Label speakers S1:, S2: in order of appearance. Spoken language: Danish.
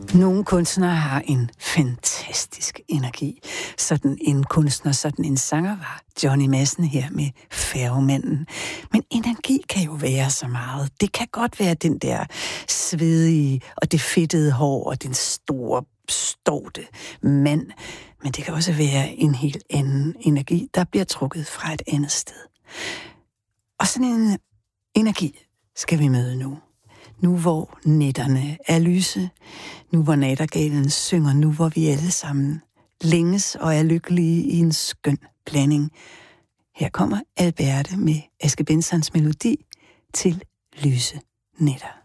S1: Nogle kunstnere har en fantastisk energi. Sådan en kunstner, sådan en sanger var Johnny Madsen her med Færgemanden. Men energi kan jo være så meget. Det kan godt være den der svedige og det fedtede hår og den store, storte mand. Men det kan også være en helt anden energi, der bliver trukket fra et andet sted. Og sådan en energi skal vi møde nu. Nu hvor nætterne er lyse, nu hvor nattergalen synger, nu hvor vi alle sammen længes og er lykkelige i en skøn blanding. Her kommer Alberte med Aske Bensons melodi til Lyse Nætter.